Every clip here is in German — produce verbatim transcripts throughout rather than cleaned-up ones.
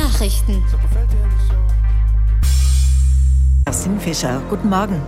Nachrichten. Kerstin Fischer, guten Morgen.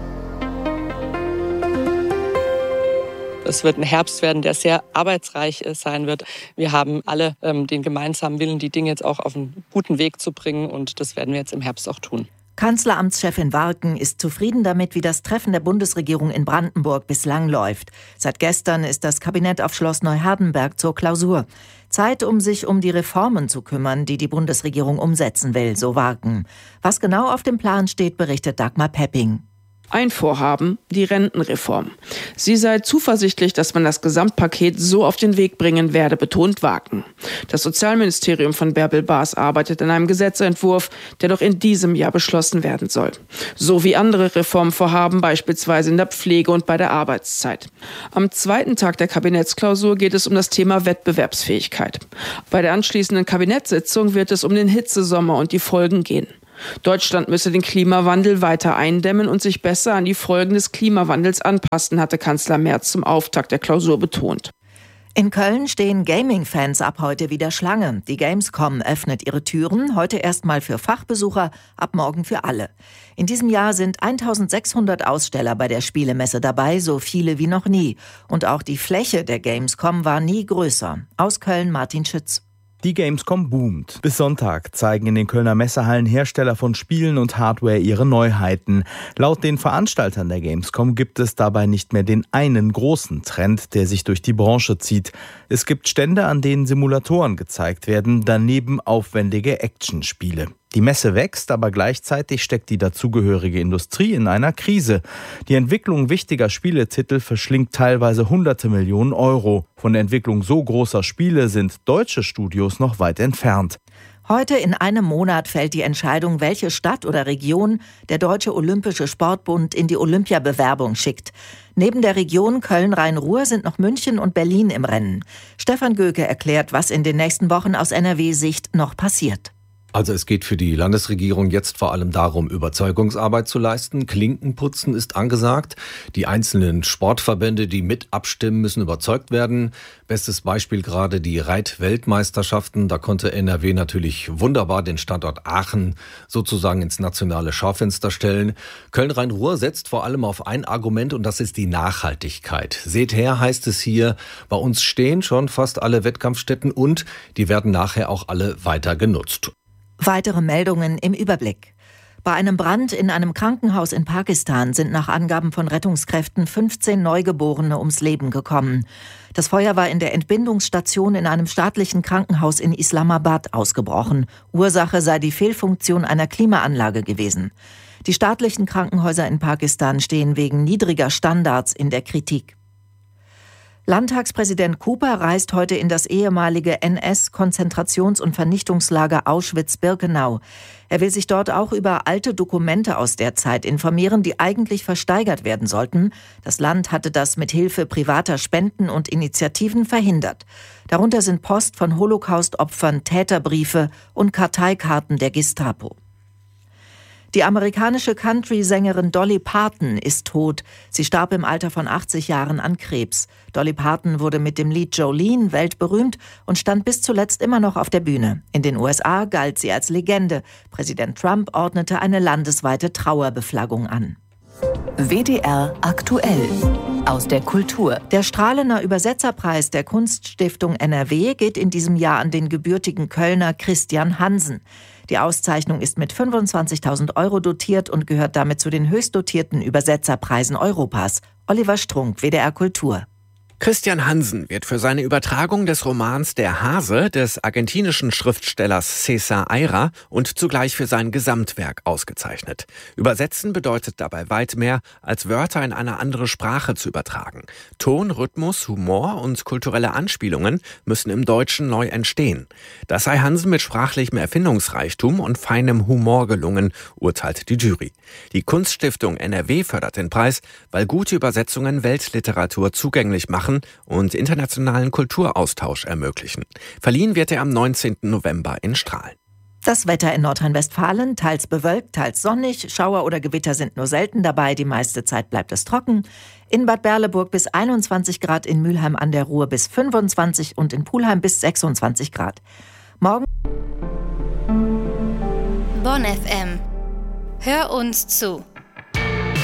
Es wird ein Herbst werden, der sehr arbeitsreich sein wird. Wir haben alle ähm, den gemeinsamen Willen, die Dinge jetzt auch auf einen guten Weg zu bringen. Und das werden wir jetzt im Herbst auch tun. Kanzleramtschefin Warken ist zufrieden damit, wie das Treffen der Bundesregierung in Brandenburg bislang läuft. Seit gestern ist das Kabinett auf Schloss Neuhardenberg zur Klausur. Zeit, um sich um die Reformen zu kümmern, die die Bundesregierung umsetzen will, so Warken. Was genau auf dem Plan steht, berichtet Dagmar Pepping. Ein Vorhaben, die Rentenreform. Sie sei zuversichtlich, dass man das Gesamtpaket so auf den Weg bringen werde, betont Warken. Das Sozialministerium von Bärbel Baas arbeitet an einem Gesetzentwurf, der noch in diesem Jahr beschlossen werden soll. So wie andere Reformvorhaben, beispielsweise in der Pflege und bei der Arbeitszeit. Am zweiten Tag der Kabinettsklausur geht es um das Thema Wettbewerbsfähigkeit. Bei der anschließenden Kabinettssitzung wird es um den Hitzesommer und die Folgen gehen. Deutschland müsse den Klimawandel weiter eindämmen und sich besser an die Folgen des Klimawandels anpassen, hatte Kanzler Merz zum Auftakt der Klausur betont. In Köln stehen Gaming-Fans ab heute wieder Schlange. Die Gamescom öffnet ihre Türen, heute erstmal für Fachbesucher, ab morgen für alle. In diesem Jahr sind eintausendsechshundert Aussteller bei der Spielemesse dabei, so viele wie noch nie. Und auch die Fläche der Gamescom war nie größer. Aus Köln Martin Schütz. Die Gamescom boomt. Bis Sonntag zeigen in den Kölner Messehallen Hersteller von Spielen und Hardware ihre Neuheiten. Laut den Veranstaltern der Gamescom gibt es dabei nicht mehr den einen großen Trend, der sich durch die Branche zieht. Es gibt Stände, an denen Simulatoren gezeigt werden, daneben aufwendige Actionspiele. Die Messe wächst, aber gleichzeitig steckt die dazugehörige Industrie in einer Krise. Die Entwicklung wichtiger Spieletitel verschlingt teilweise hunderte Millionen Euro. Von der Entwicklung so großer Spiele sind deutsche Studios noch weit entfernt. Heute in einem Monat fällt die Entscheidung, welche Stadt oder Region der Deutsche Olympische Sportbund in die Olympiabewerbung schickt. Neben der Region Köln-Rhein-Ruhr sind noch München und Berlin im Rennen. Stefan Göke erklärt, was in den nächsten Wochen aus N R W-Sicht noch passiert. Also es geht für die Landesregierung jetzt vor allem darum, Überzeugungsarbeit zu leisten. Klinkenputzen ist angesagt. Die einzelnen Sportverbände, die mit abstimmen, müssen überzeugt werden. Bestes Beispiel gerade die Reit-Weltmeisterschaften. Da konnte N R W natürlich wunderbar den Standort Aachen sozusagen ins nationale Schaufenster stellen. Köln-Rhein-Ruhr setzt vor allem auf ein Argument und das ist die Nachhaltigkeit. Seht her, heißt es hier, bei uns stehen schon fast alle Wettkampfstätten und die werden nachher auch alle weiter genutzt. Weitere Meldungen im Überblick. Bei einem Brand in einem Krankenhaus in Pakistan sind nach Angaben von Rettungskräften fünfzehn Neugeborene ums Leben gekommen. Das Feuer war in der Entbindungsstation in einem staatlichen Krankenhaus in Islamabad ausgebrochen. Ursache sei die Fehlfunktion einer Klimaanlage gewesen. Die staatlichen Krankenhäuser in Pakistan stehen wegen niedriger Standards in der Kritik. Landtagspräsident Cooper reist heute in das ehemalige N S-Konzentrations- und Vernichtungslager Auschwitz-Birkenau. Er will sich dort auch über alte Dokumente aus der Zeit informieren, die eigentlich versteigert werden sollten. Das Land hatte das mit Hilfe privater Spenden und Initiativen verhindert. Darunter sind Post von Holocaust-Opfern, Täterbriefe und Karteikarten der Gestapo. Die amerikanische Country-Sängerin Dolly Parton ist tot. Sie starb im Alter von achtzig Jahren an Krebs. Dolly Parton wurde mit dem Lied Jolene weltberühmt und stand bis zuletzt immer noch auf der Bühne. In den U S A galt sie als Legende. Präsident Trump ordnete eine landesweite Trauerbeflaggung an. W D R aktuell. Aus der Kultur. Der Strahlener Übersetzerpreis der Kunststiftung N R W geht in diesem Jahr an den gebürtigen Kölner Christian Hansen. Die Auszeichnung ist mit fünfundzwanzigtausend Euro dotiert und gehört damit zu den höchst dotierten Übersetzerpreisen Europas. Oliver Strunk, W D R Kultur. Christian Hansen wird für seine Übertragung des Romans Der Hase des argentinischen Schriftstellers César Aira und zugleich für sein Gesamtwerk ausgezeichnet. Übersetzen bedeutet dabei weit mehr, als Wörter in eine andere Sprache zu übertragen. Ton, Rhythmus, Humor und kulturelle Anspielungen müssen im Deutschen neu entstehen. Das sei Hansen mit sprachlichem Erfindungsreichtum und feinem Humor gelungen, urteilt die Jury. Die Kunststiftung N R W fördert den Preis, weil gute Übersetzungen Weltliteratur zugänglich machen und internationalen Kulturaustausch ermöglichen. Verliehen wird er am neunzehnten November in Strahlen. Das Wetter in Nordrhein-Westfalen, teils bewölkt, teils sonnig. Schauer oder Gewitter sind nur selten dabei. Die meiste Zeit bleibt es trocken. In Bad Berleburg bis einundzwanzig Grad, in Mülheim an der Ruhr bis fünfundzwanzig und in Pulheim bis sechsundzwanzig Grad. Morgen Bonn F M. Hör uns zu.